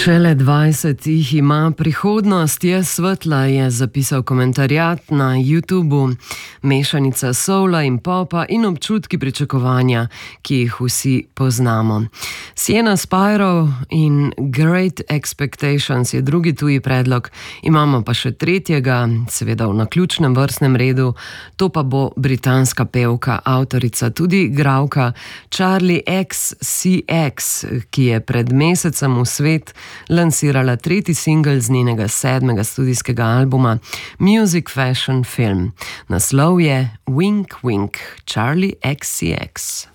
Šele 20 jih ima, prihodnost je svetla, je zapisal komentarjat na YouTubu. Mešanica soula in popa in občutki pričakovanja, ki jih vsi poznamo. Sienna Spiro in Great Expectations je drugi tuji predlog, imamo pa še tretjega, seveda v naključnem vrstnem redu, to pa bo britanska pevka, avtorica, tudi igralka Charli XCX, ki je pred mesecem v svet lansirala tretji singel z njenega 7. studijskega albuma Music Fashion Film. Naslov je Wink Wink, Charli XCX.